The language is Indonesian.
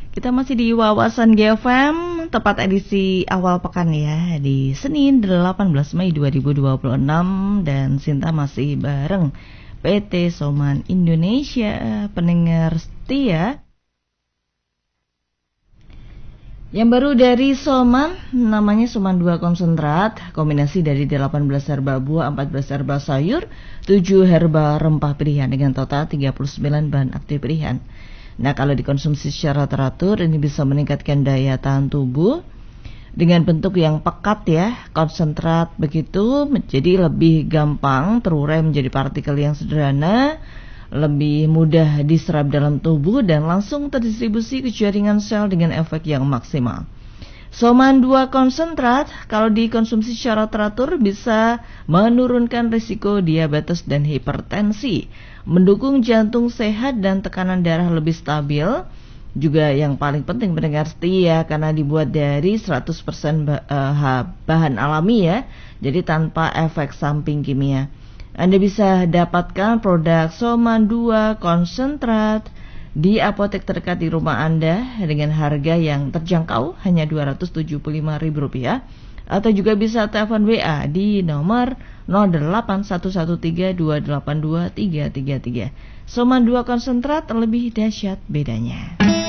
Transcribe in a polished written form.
Kita masih di Wawasan GFM, tepat edisi awal pekan ya, di Senin 18 Mei 2026. Dan Sinta masih bareng PT Soman Indonesia, pendengar setia. Yang baru dari Soman, namanya Soman 2 konsentrat, kombinasi dari 18 herba buah, 14 herba sayur, 7 herba rempah pilihan dengan total 39 bahan aktif pilihan. Nah, kalau dikonsumsi secara teratur, ini bisa meningkatkan daya tahan tubuh dengan bentuk yang pekat ya, konsentrat begitu, jadi lebih gampang terurai menjadi partikel yang sederhana, lebih mudah diserap dalam tubuh dan langsung terdistribusi ke jaringan sel dengan efek yang maksimal. Soman 2 konsentrat kalau dikonsumsi secara teratur bisa menurunkan risiko diabetes dan hipertensi, mendukung jantung sehat dan tekanan darah lebih stabil. Juga yang paling penting pendengar setia, karena dibuat dari 100% bahan alami ya, jadi tanpa efek samping kimia. Anda bisa dapatkan produk Soman 2 konsentrat di apotek terdekat di rumah Anda dengan harga yang terjangkau hanya Rp275.000, atau juga bisa telepon WA di nomor 081132823333. Soman 2 konsentrat, lebih dahsyat bedanya.